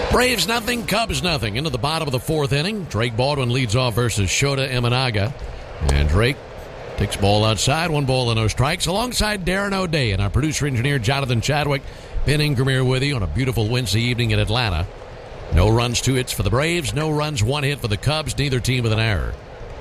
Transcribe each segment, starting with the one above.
Braves nothing, Cubs nothing. Into the bottom of the fourth inning. Drake Baldwin leads off versus Shota Imanaga. And Drake takes ball outside, 1 ball and no strikes, alongside Darren O'Day and our producer-engineer Jonathan Chadwick. Ben Ingram here with you on a beautiful Wednesday evening in Atlanta. No runs, 2 hits for the Braves. No runs, 1 hit for the Cubs. Neither team with an error.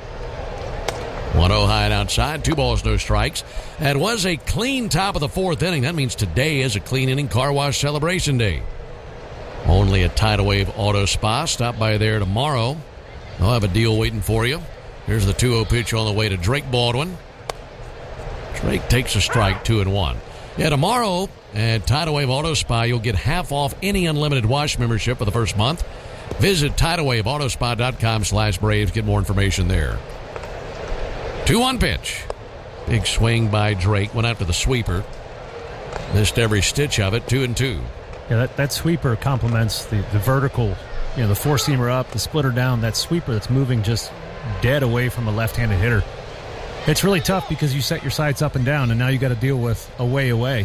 1-0 high and outside, 2 balls, no strikes. That was a clean top of the fourth inning. That means today is a clean inning car wash celebration day. Only at Tidal Wave Auto Spa. Stop by there tomorrow. They'll have a deal waiting for you. Here's the 2-0 pitch on the way to Drake Baldwin. Drake takes a strike, 2-1. Yeah, tomorrow at Tidal Wave Auto Spa, you'll get half off any unlimited wash membership for the first month. Visit TidalWaveAutospa.com/Braves. Get more information there. 2-1 pitch. Big swing by Drake. Went after the sweeper. Missed every stitch of it. 2-2. Yeah, that sweeper complements the vertical, the four-seamer up, the splitter down, that sweeper that's moving just dead away from a left-handed hitter. It's really tough because you set your sights up and down, and now you got to deal with away.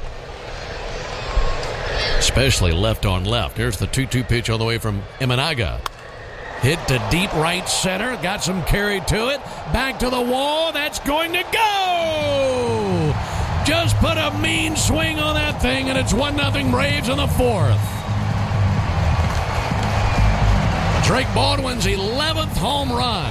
Especially left on left. Here's the 2-2 pitch on the way from Imanaga. Hit to deep right center. Got some carry to it. Back to the wall. That's going to go! Just put a mean swing on that thing, and it's 1-0 Braves in the fourth. Drake Baldwin's 11th home run.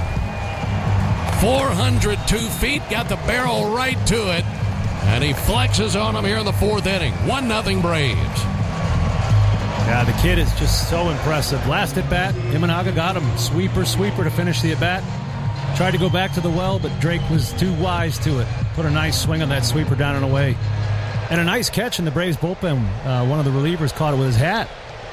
402 feet, got the barrel right to it, and he flexes on him here in the fourth inning. 1-0 Braves. Yeah, the kid is just so impressive. Last at bat, Imanaga got him. Sweeper to finish the at bat. Tried to go back to the well, but Drake was too wise to it. Put a nice swing on that sweeper down and away. And a nice catch in the Braves bullpen. One of the relievers caught it with his hat.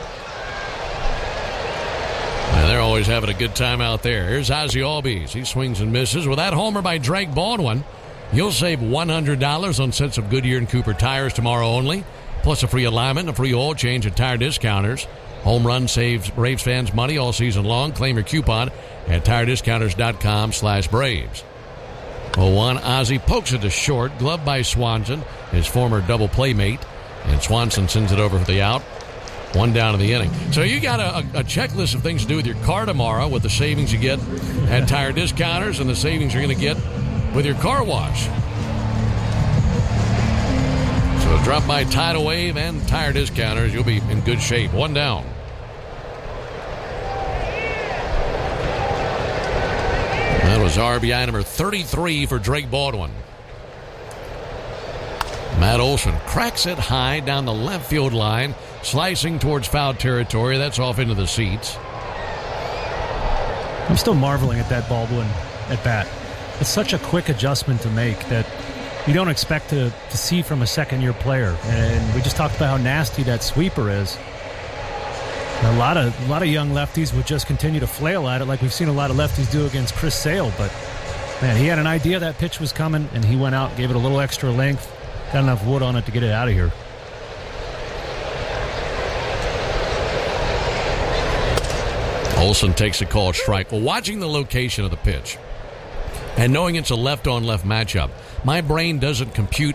And they're always having a good time out there. Here's Ozzie Albies. He swings and misses. With that homer by Drake Baldwin, you'll save $100 on sets of Goodyear and Cooper tires tomorrow only, plus a free alignment and a free oil change at Tire Discounters. Home run saves Braves fans money all season long. Claim your coupon at TireDiscounters.com/Braves. 0-1, Ozzie pokes it to short. Glove by Swanson, his former double playmate. And Swanson sends it over for the out. 1 down in the inning. So you got a checklist of things to do with your car tomorrow with the savings you get at Tire Discounters and the savings you're going to get with your car wash. So drop by Tidal Wave and Tire Discounters. You'll be in good shape. 1 down. That was RBI number 33 for Drake Baldwin. Matt Olson cracks it high down the left field line, slicing towards foul territory. That's off into the seats. I'm still marveling at that Baldwin at bat. It's such a quick adjustment to make that you don't expect to see from a second-year player. And we just talked about how nasty that sweeper is. A lot of young lefties would just continue to flail at it like we've seen a lot of lefties do against Chris Sale. But, man, he had an idea that pitch was coming, and he went out, gave it a little extra length, got enough wood on it to get it out of here. Olson takes a called strike. Well, watching the location of the pitch and knowing it's a left-on-left matchup, my brain doesn't compute